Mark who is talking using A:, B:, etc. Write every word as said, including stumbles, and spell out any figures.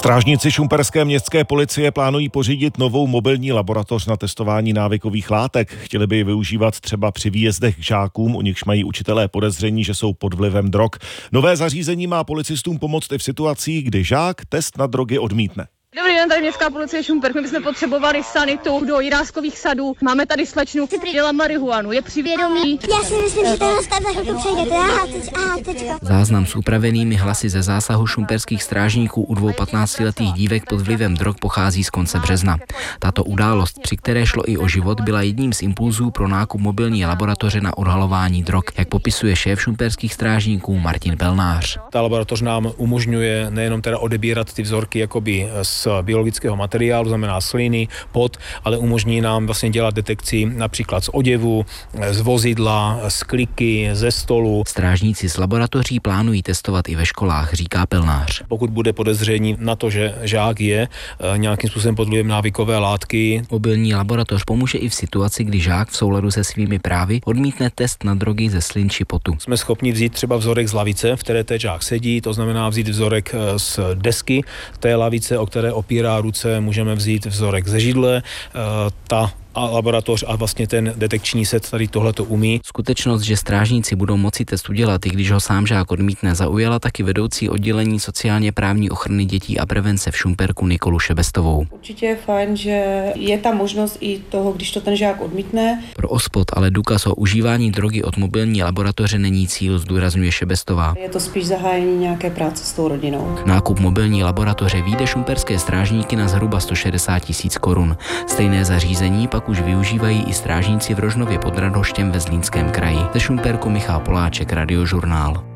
A: Strážníci šumperské městské policie plánují pořídit novou mobilní laboratoř na testování návykových látek. Chtěli by ji využívat třeba při výjezdech k žákům, u nichž mají učitelé podezření, že jsou pod vlivem drog. Nové zařízení má policistům pomoct i v situacích, kdy žák test na drogy odmítne.
B: Dobrý den, tady městská policie Šumperk. My bychom potřebovali sanitu do Jiráskových sadů. Máme tady slečnu, která dělá marihuanu. Je při vědomí.
C: Já si myslím, že tenhle stav za chvilku přejdete. Aha, teď, aha, teďka.
D: Záznam s upravenými hlasy ze zásahu šumperských strážníků u dvou patnáctiletých dívek pod vlivem drog pochází z konce března. Tato událost, při které šlo i o život, byla jedním z impulzů pro nákup mobilní laboratoře na odhalování drog, jak popisuje šéf šumperských strážníků Martin Belnář.
E: Ta laboratoř nám umožňuje nejenom teda odebírat ty vzorky jakoby z biologického materiálu, znamená sliny, pot, ale umožní nám vlastně dělat detekci například z oděvu, z vozidla, z kliky, ze stolu.
D: Strážníci z laboratoří plánují testovat i ve školách, říká Belnář.
E: Pokud bude podezření na to, že žák je nějakým způsobem pod vlivem návykové látky.
D: Mobilní laboratoř pomůže i v situaci, kdy žák v souladu se svými právy odmítne test na drogy ze slin či potu.
E: Jsme schopni vzít třeba vzorek z lavice, v které ten žák sedí, to znamená vzít vzorek z desky té lavice, o které opírá ruce, můžeme vzít vzorek ze židle, ta a laboratoř a vlastně ten detekční set tady tohleto umí.
D: Skutečnost, že strážníci budou moci test udělat, i když ho sám žák odmítne, zaujala taky vedoucí oddělení sociálně právní ochrany dětí a prevence v Šumperku Nikolu Šebestovou.
F: Určitě je fajn, že je ta možnost i toho, když to ten žák odmítne.
D: Pro OSPOD ale důkaz o užívání drogy od mobilní laboratoře není cíl, zdůrazňuje Šebestová.
F: Je to spíš zahájení nějaké práce s tou rodinou.
D: Nákup mobilní laboratoře vyjde šumperské strážníky na zhruba sto šedesát tisíc korun. Stejné zařízení pak už využívají i strážníci v Rožnově pod Radhoštěm ve Zlínském kraji. Ze Šumperku Michal Poláček, Radiožurnál.